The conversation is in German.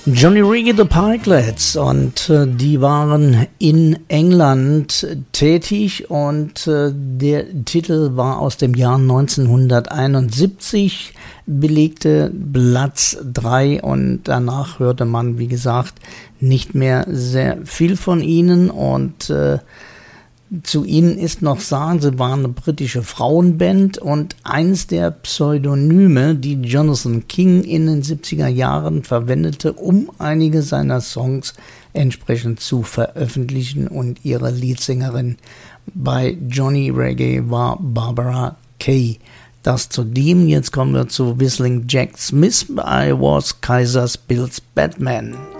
Johnny Reggae the Pikelets, und die waren in England tätig, und der Titel war aus dem Jahr 1971, belegte Platz 3, und danach hörte man, wie gesagt, nicht mehr sehr viel von ihnen. Und zu ihnen ist noch sagen, sie waren eine britische Frauenband, und eins der Pseudonyme, die Jonathan King in den 70er Jahren verwendete, um einige seiner Songs entsprechend zu veröffentlichen, und ihre Leadsängerin bei Johnny Reggae war Barbara Kay. Das zu dem. Jetzt kommen wir zu Whistling Jack Smith. I Was Kaiser Bill's Batman.